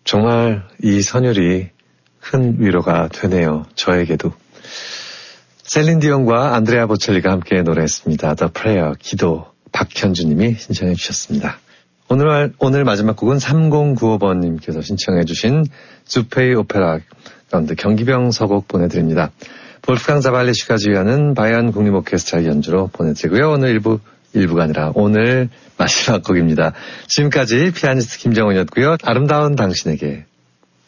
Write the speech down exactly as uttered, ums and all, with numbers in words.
정말 이 선율이 큰 위로가 되네요. 저에게도. 셀린 디온과 안드레아 보첼리가 함께 노래했습니다. The Prayer, 기도. 박현주님이 신청해 주셨습니다. 오늘, 오늘 마지막 곡은 삼공구오 번님께서 신청해 주신 주페이 오페라 가운데 경기병 서곡 보내드립니다. 볼프강 자발리슈가 지휘하는 바이안 국립오케스트라 연주로 보내드리고요. 오늘 일부, 일부가 아니라 오늘 마지막 곡입니다. 지금까지 피아니스트 김정은이었고요. 아름다운 당신에게